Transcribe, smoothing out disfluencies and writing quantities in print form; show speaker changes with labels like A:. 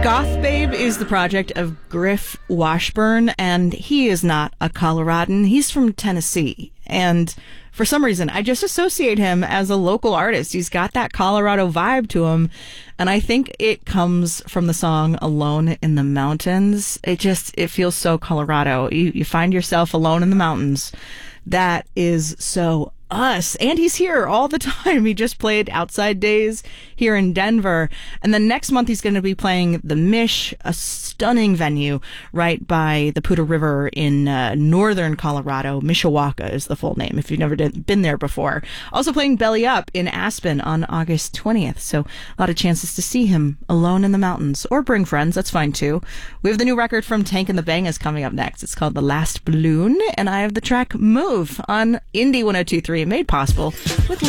A: Goth Babe is the project of Griff Washburn, and he is not a Coloradan. He's from Tennessee, and for some reason, I just associate him as a local artist. He's got that Colorado vibe to him, and I think it comes from the song Alone in the Mountains. It feels so Colorado. You find yourself alone in the mountains. That is so us. And he's here all the time. He just played Outside Days here in Denver. And then next month he's going to be playing the Mish, a stunning venue right by the Poudre River in northern Colorado. Mishawaka is the full name if you've never been there before. Also playing Belly Up in Aspen on August 20th. So a lot of chances to see him alone in the mountains, or bring friends. That's fine too. We have the new record from Tank and the Bangas coming up next. It's called The Last Balloon, and I have the track Move on Indie 102.3, made possible with